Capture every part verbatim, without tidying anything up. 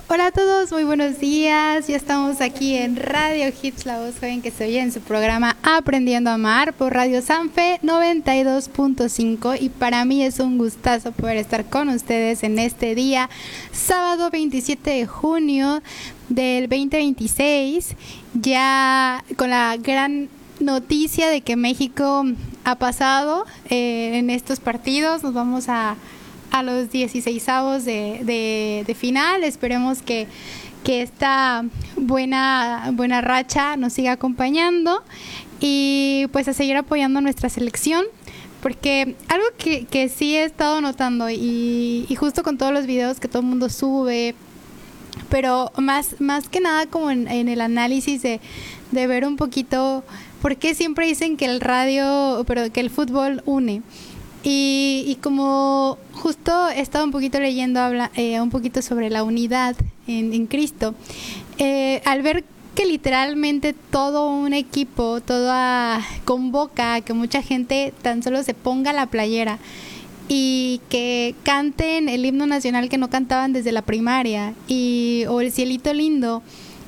Hola a todos, muy buenos días. Ya estamos aquí en Radio Hits, la voz joven que se oye en su programa Aprendiendo a Amar por Radio Sanfe noventa y dos punto cinco, y para mí es un gustazo poder estar con ustedes en este día, sábado veintisiete de junio del veinte veintiséis, ya con la gran noticia de que México ha pasado eh, en estos partidos. Nos vamos a a los dieciseisavos de, de, de final. Esperemos que, que esta buena, buena racha nos siga acompañando y pues a seguir apoyando a nuestra selección, porque algo que, que sí he estado notando y, y justo con todos los videos que todo el mundo sube, pero más, más que nada como en, en el análisis de, de ver un poquito por qué siempre dicen que el radio, pero que el fútbol une. Y, y como justo he estado un poquito leyendo habla, eh, un poquito sobre la unidad en, en Cristo, eh, al ver que literalmente todo un equipo, toda convoca a que mucha gente tan solo se ponga la playera y que canten el himno nacional que no cantaban desde la primaria, y o el Cielito Lindo,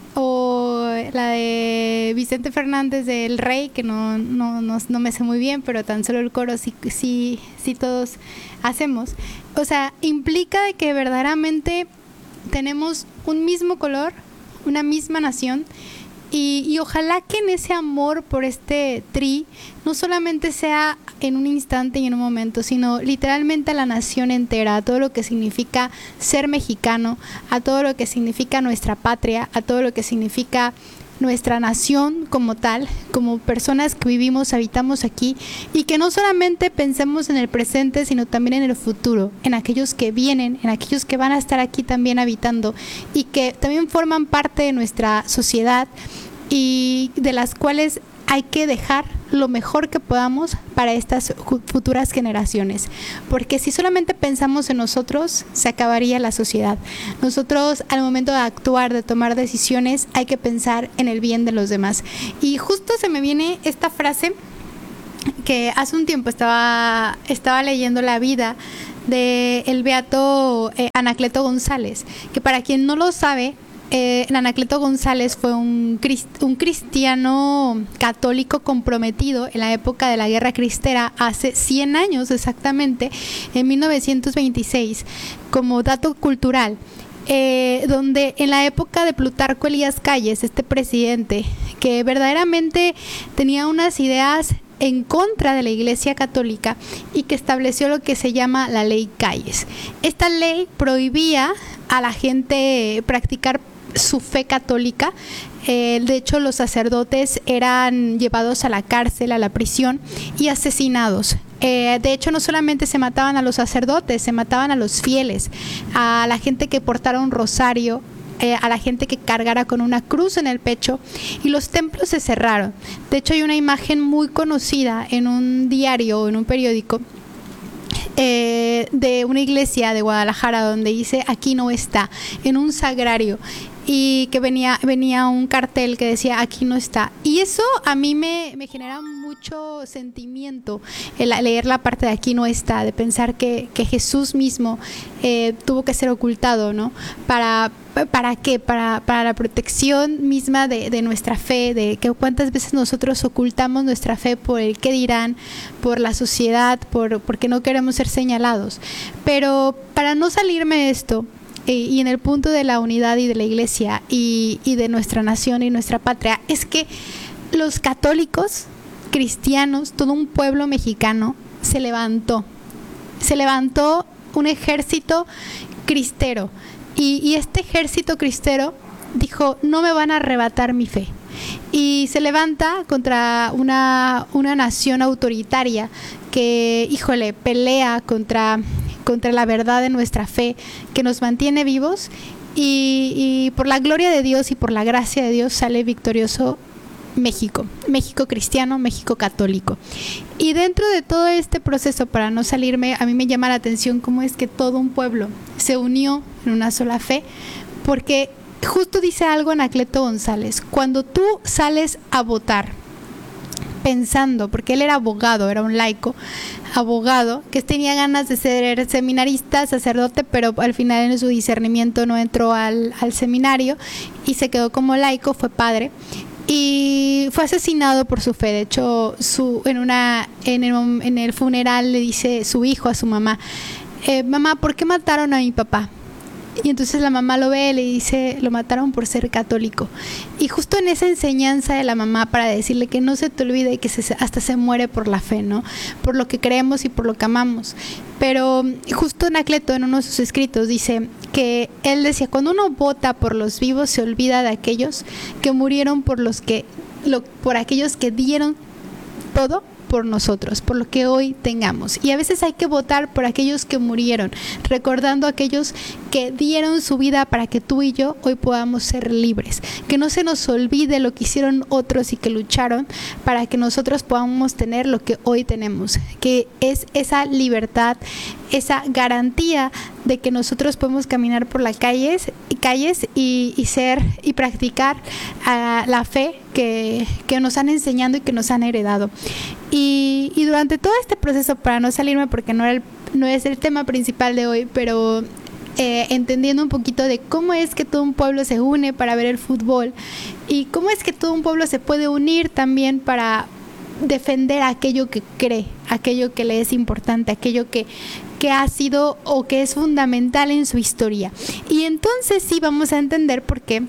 o la de Vicente Fernández de El Rey, que no, no, no, no me sé muy bien, pero tan solo el coro sí, sí, sí todos hacemos. O sea, implica de que verdaderamente tenemos un mismo color, una misma nación, y, y ojalá que en ese amor por este tri no solamente sea en un instante y en un momento, sino literalmente a la nación entera, a todo lo que significa ser mexicano, a todo lo que significa nuestra patria, a todo lo que significa nuestra nación como tal, como personas que vivimos, habitamos aquí, y que no solamente pensemos en el presente, sino también en el futuro, en aquellos que vienen, en aquellos que van a estar aquí también habitando y que también forman parte de nuestra sociedad y de las cuales hay que dejar lo mejor que podamos para estas futuras generaciones, porque si solamente pensamos en nosotros, se acabaría la sociedad. Nosotros, al momento de actuar, de tomar decisiones, hay que pensar en el bien de los demás. Y justo se me viene esta frase que hace un tiempo estaba, estaba leyendo la vida de el beato eh, Anacleto González, que para quien no lo sabe, Eh, Anacleto González fue un, crist- un cristiano católico comprometido en la época de la Guerra Cristera, hace cien años exactamente, en mil novecientos veintiséis, como dato cultural, eh, donde en la época de Plutarco Elías Calles, este presidente que verdaderamente tenía unas ideas en contra de la Iglesia Católica y que estableció lo que se llama la Ley Calles. Esta ley prohibía a la gente practicar su fe católica. Eh, de hecho, los sacerdotes eran llevados a la cárcel, a la prisión y asesinados. Eh, de hecho, no solamente se mataban a los sacerdotes, se mataban a los fieles, a la gente que portara un rosario, eh, a la gente que cargara con una cruz en el pecho, y los templos se cerraron. De hecho, hay una imagen muy conocida en un diario o en un periódico eh, de una iglesia de Guadalajara donde dice "aquí no está", en un sagrario, y que venía venía un cartel que decía "aquí no está", y eso a mí me, me genera mucho sentimiento el leer la parte de "aquí no está", de pensar que, que Jesús mismo eh, tuvo que ser ocultado, ¿no? Para ¿Para qué? Para, para la protección misma de, de nuestra fe, de que cuántas veces nosotros ocultamos nuestra fe por el qué dirán, por la sociedad, por porque no queremos ser señalados. Pero para no salirme de esto, eh, y en el punto de la unidad y de la iglesia y, y de nuestra nación y nuestra patria, es que los católicos, cristianos, todo un pueblo mexicano se levantó, se levantó un ejército cristero. Y, y este ejército cristero dijo: no me van a arrebatar mi fe. Y se levanta contra una, una nación autoritaria que, híjole, pelea contra, contra la verdad de nuestra fe, que nos mantiene vivos, y, y por la gloria de Dios y por la gracia de Dios sale victorioso México, México cristiano, México católico. Y dentro de todo este proceso, para no salirme, a mí me llama la atención cómo es que todo un pueblo se unió en una sola fe, porque justo dice algo Anacleto González: cuando tú sales a votar pensando, porque él era abogado, era un laico, abogado, que tenía ganas de ser seminarista, sacerdote, pero al final en su discernimiento no entró al, al seminario y se quedó como laico, fue padre. Y fue asesinado por su fe. De hecho, su, en, una, en, el, en el funeral le dice su hijo a su mamá, eh, mamá, ¿por qué mataron a mi papá? Y entonces la mamá lo ve y le dice, lo mataron por ser católico. Y justo en esa enseñanza de la mamá para decirle que no se te olvide y que se, hasta se muere por la fe, ¿no? Por lo que creemos y por lo que amamos. Pero justo Anacleto en uno de sus escritos dice que él decía, cuando uno vota por los vivos se olvida de aquellos que murieron por los que, lo, por aquellos que dieron todo por nosotros, por lo que hoy tengamos. Y a veces hay que votar por aquellos que murieron, recordando a aquellos que dieron su vida para que tú y yo hoy podamos ser libres. Que no se nos olvide lo que hicieron otros y que lucharon para que nosotros podamos tener lo que hoy tenemos, que es esa libertad, esa garantía de que nosotros podemos caminar por las calles, calles y, y ser y practicar uh, la fe que, que nos han enseñado y que nos han heredado. Y, y durante todo este proceso, para no salirme porque no, era el, no es el tema principal de hoy, pero eh, entendiendo un poquito de cómo es que todo un pueblo se une para ver el fútbol y cómo es que todo un pueblo se puede unir también para defender aquello que cree, aquello que le es importante, aquello que, que ha sido o que es fundamental en su historia. Y entonces sí vamos a entender por qué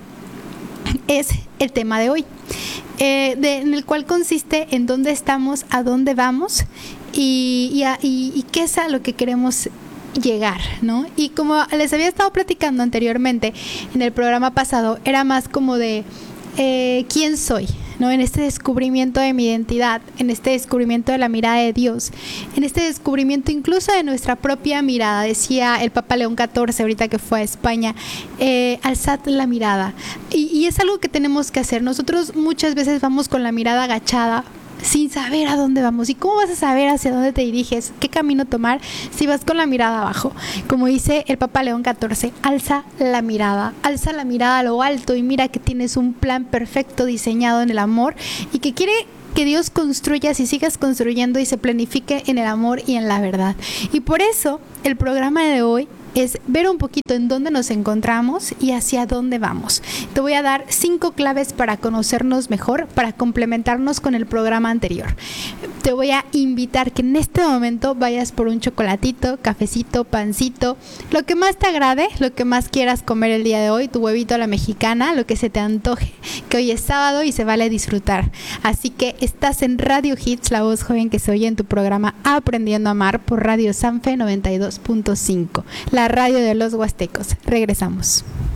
es el tema de hoy, eh, de, en el cual consiste en dónde estamos, a dónde vamos y, y, a, y, y qué es a lo que queremos llegar, ¿no? Y como les había estado platicando anteriormente en el programa pasado, era más como de eh, ¿quién soy? ¿No? En este descubrimiento de mi identidad, en este descubrimiento de la mirada de Dios, en este descubrimiento incluso de nuestra propia mirada. Decía el Papa León catorce, ahorita que fue a España, eh, alzad la mirada. Y, y es algo que tenemos que hacer. Nosotros muchas veces vamos con la mirada agachada, sin saber a dónde vamos. ¿Y cómo vas a saber hacia dónde te diriges? ¿Qué camino tomar si vas con la mirada abajo? Como dice el Papa León catorce, alza la mirada, alza la mirada a lo alto y mira que tienes un plan perfecto diseñado en el amor y que quiere que Dios construya, si sigas construyendo y se planifique en el amor y en la verdad. Y por eso el programa de hoy es ver un poquito en dónde nos encontramos y hacia dónde vamos. Te voy a dar cinco claves para conocernos mejor, para complementarnos con el programa anterior. Te voy a invitar que en este momento vayas por un chocolatito, cafecito, pancito, lo que más te agrade, lo que más quieras comer el día de hoy, tu huevito a la mexicana, lo que se te antoje, que hoy es sábado y se vale disfrutar. Así que estás en Radio Hits, la voz joven que se oye en tu programa Aprendiendo a Amar por Radio Sanfe noventa y dos punto cinco. La radio de los huastecos. Regresamos.